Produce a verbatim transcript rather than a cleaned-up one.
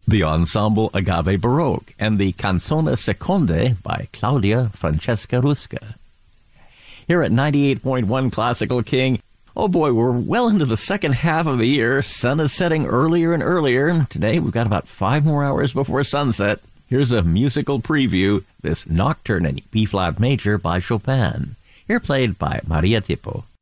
the Ensemble Agave Baroque, and the Canzone Seconde by Claudia Francesca Rusca. Here at ninety-eight point one Classical King, oh boy, we're well into the second half of the year. Sun is setting earlier and earlier. Today we've got about five more hours before sunset. Here's a musical preview, this Nocturne in B-flat major by Chopin, here played by Maria Tipo.